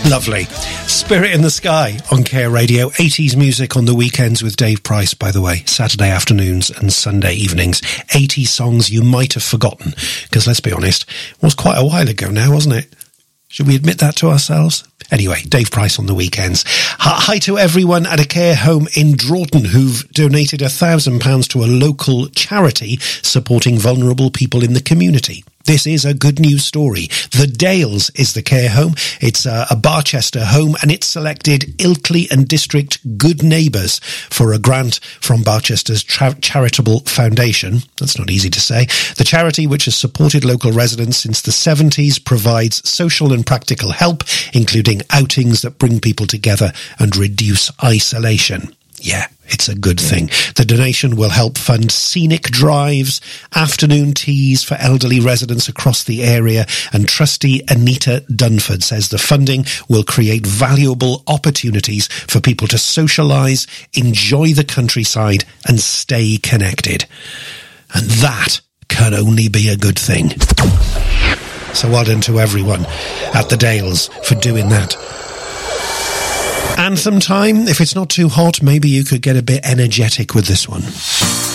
Lovely. Spirit in the Sky on Care Radio. 80s music on the weekends with Dave Price, by the way. Saturday afternoons and Sunday evenings. 80 songs you might have forgotten. Because let's be honest, it was quite a while ago now, wasn't it? Should we admit that to ourselves? Anyway, Dave Price on the weekends. Hi to everyone at a care home in Droughton who've donated £1,000 to a local charity supporting vulnerable people in the community. This is a good news story. The Dales is the care home. It's a Barchester home, and it's selected Ilkley and District Good Neighbours for a grant from Barchester's Charitable Foundation. That's not easy to say. The charity, which has supported local residents since the 70s, provides social and practical help, including outings that bring people together and reduce isolation. Yeah, it's a good thing. The donation will help fund scenic drives, afternoon teas for elderly residents across the area, and trustee Anita Dunford says the funding will create valuable opportunities for people to socialise, enjoy the countryside and stay connected. And that can only be a good thing. So well done to everyone at the Dales for doing that. Anthem time. If it's not too hot, maybe you could get a bit energetic with this one.